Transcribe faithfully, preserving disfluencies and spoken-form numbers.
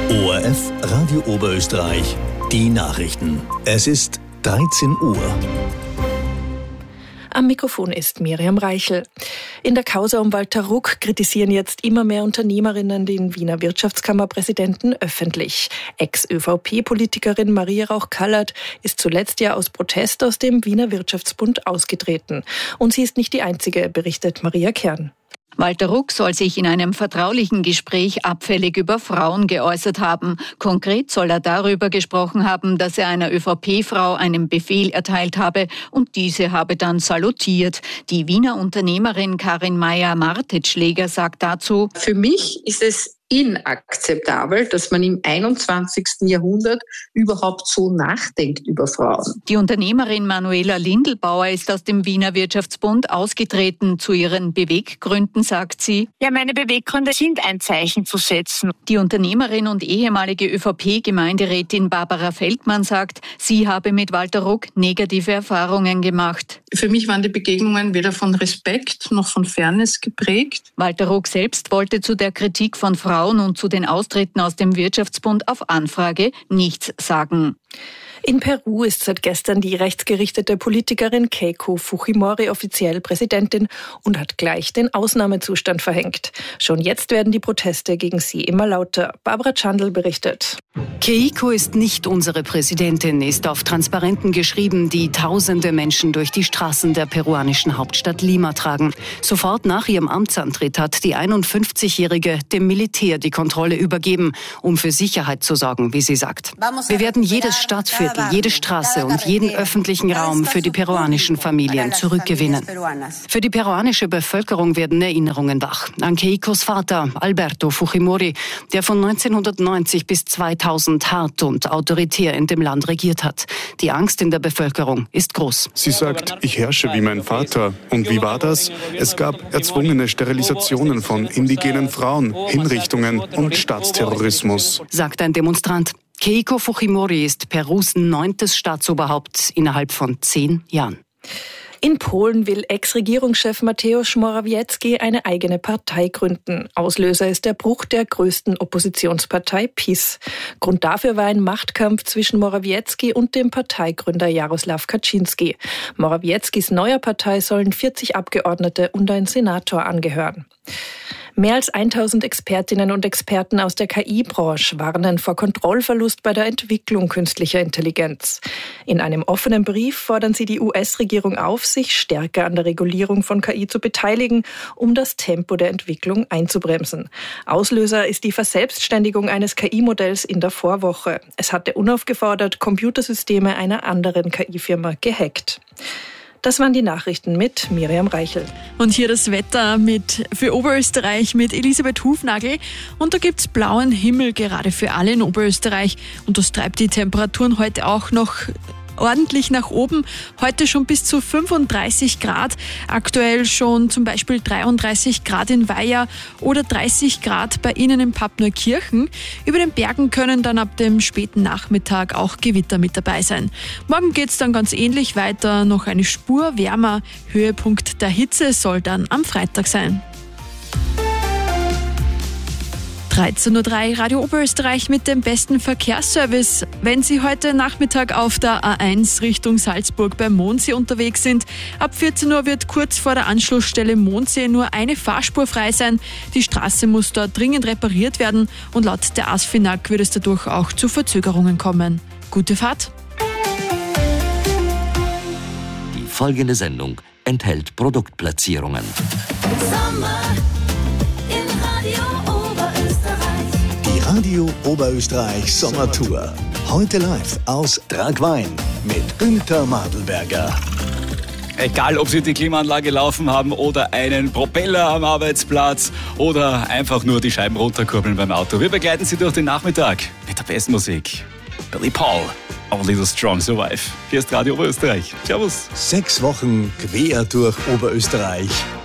O R F Radio Oberösterreich, die Nachrichten. Es ist dreizehn Uhr. Am Mikrofon ist Miriam Reichel. In der Causa um Walter Ruck kritisieren jetzt immer mehr Unternehmerinnen den Wiener Wirtschaftskammerpräsidenten öffentlich. Ex-Ö V P-Politikerin Maria Rauch-Kallert ist zuletzt ja aus Protest aus dem Wiener Wirtschaftsbund ausgetreten. Und sie ist nicht die einzige, berichtet Maria Kern. Walter Ruck soll sich in einem vertraulichen Gespräch abfällig über Frauen geäußert haben. Konkret soll er darüber gesprochen haben, dass er einer Ö V P-Frau einen Befehl erteilt habe und diese habe dann salutiert. Die Wiener Unternehmerin Karin Meyer-Martetschläger sagt dazu: Für mich ist es inakzeptabel, dass man im einundzwanzigsten Jahrhundert überhaupt so nachdenkt über Frauen. Die Unternehmerin Manuela Lindelbauer ist aus dem Wiener Wirtschaftsbund ausgetreten. Zu ihren Beweggründen sagt sie: Ja, meine Beweggründe sind, ein Zeichen zu setzen. Die Unternehmerin und ehemalige Ö V P-Gemeinderätin Barbara Feldmann sagt, sie habe mit Walter Ruck negative Erfahrungen gemacht. Für mich waren die Begegnungen weder von Respekt noch von Fairness geprägt. Walter Ruck selbst wollte zu der Kritik von Frauen und zu den Austritten aus dem Wirtschaftsbund auf Anfrage nichts sagen. In Peru ist seit gestern die rechtsgerichtete Politikerin Keiko Fujimori offiziell Präsidentin und hat gleich den Ausnahmezustand verhängt. Schon jetzt werden die Proteste gegen sie immer lauter. Barbara Chandl berichtet. Keiko ist nicht unsere Präsidentin, ist auf Transparenten geschrieben, die tausende Menschen durch die Straßen der peruanischen Hauptstadt Lima tragen. Sofort nach ihrem Amtsantritt hat die einundfünfzigjährige dem Militär die Kontrolle übergeben, um für Sicherheit zu sorgen, wie sie sagt. Wir werden jedes Stadtviertel, jede Straße und jeden öffentlichen Raum für die peruanischen Familien zurückgewinnen. Für die peruanische Bevölkerung werden Erinnerungen wach an Keikos Vater Alberto Fujimori, der von neunzehnhundertneunzig bis zweitausend hart und autoritär in dem Land regiert hat. Die Angst in der Bevölkerung ist groß. Sie sagt, ich herrsche wie mein Vater. Und wie war das? Es gab erzwungene Sterilisationen von indigenen Frauen, Hinrichtungen und Staatsterrorismus, sagt ein Demonstrant. Keiko Fujimori ist Perus neuntes Staatsoberhaupt innerhalb von zehn Jahren. In Polen will Ex-Regierungschef Mateusz Morawiecki eine eigene Partei gründen. Auslöser ist der Bruch der größten Oppositionspartei PiS. Grund dafür war ein Machtkampf zwischen Morawiecki und dem Parteigründer Jaroslaw Kaczynski. Morawieckis neuer Partei sollen vierzig Abgeordnete und ein Senator angehören. Mehr als tausend Expertinnen und Experten aus der K I-Branche warnen vor Kontrollverlust bei der Entwicklung künstlicher Intelligenz. In einem offenen Brief fordern sie die U S-Regierung auf, sich stärker an der Regulierung von K I zu beteiligen, um das Tempo der Entwicklung einzubremsen. Auslöser ist die Verselbstständigung eines K I-Modells in der Vorwoche. Es hatte unaufgefordert Computersysteme einer anderen K I-Firma gehackt. Das waren die Nachrichten mit Miriam Reichel. Und hier das Wetter mit für Oberösterreich mit Elisabeth Hufnagel. Und da gibt's blauen Himmel gerade für alle in Oberösterreich. Und das treibt die Temperaturen heute auch noch ordentlich nach oben. Heute schon bis zu fünfunddreißig Grad. Aktuell schon zum Beispiel dreiunddreißig Grad in Weiher oder dreißig Grad bei Ihnen in Pappneukirchen. Über den Bergen können dann ab dem späten Nachmittag auch Gewitter mit dabei sein. Morgen geht's dann ganz ähnlich weiter. Noch eine Spur wärmer. Höhepunkt der Hitze soll dann am Freitag sein. dreizehn Uhr drei Radio Oberösterreich mit dem besten Verkehrsservice. Wenn Sie heute Nachmittag auf der A eins Richtung Salzburg beim Mondsee unterwegs sind, ab vierzehn Uhr wird kurz vor der Anschlussstelle Mondsee nur eine Fahrspur frei sein. Die Straße muss dort dringend repariert werden und laut der ASFINAG wird es dadurch auch zu Verzögerungen kommen. Gute Fahrt! Die folgende Sendung enthält Produktplatzierungen. Sommer in Radio Die Radio Oberösterreich Sommertour. Heute live aus Tragwein mit Günther Madelberger. Egal, ob Sie die Klimaanlage laufen haben oder einen Propeller am Arbeitsplatz oder einfach nur die Scheiben runterkurbeln beim Auto. Wir begleiten Sie durch den Nachmittag mit der besten Musik. Billy Paul, Only the Strong Survive. Hier ist Radio Oberösterreich. Servus. Sechs Wochen quer durch Oberösterreich.